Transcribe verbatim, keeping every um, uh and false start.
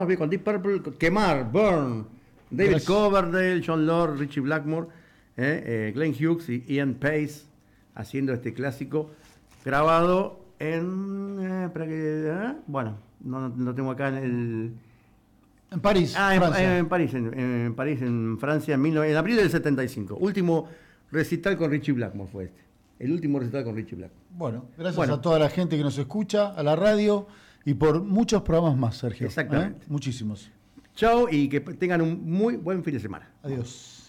bien con Deep Purple, Quemar, Burn, David Gracias. Coverdale, John Lord, Richie Blackmore, eh, eh, Glenn Hughes y Ian Pace haciendo este clásico grabado en... Eh, para que, eh, bueno, no lo no tengo acá en el... En París, Ah, en, Francia. en París, en, en París, en Francia, en, mil novecientos en abril del setenta y cinco. Último recital con Richie Blackmore fue este. El último recital con Richie Blackmore. Bueno, gracias Bueno. a toda la gente que nos escucha, a la radio y por muchos programas más, Sergio. Exactamente. ¿Eh? Muchísimos. Chao y que tengan un muy buen fin de semana. Adiós.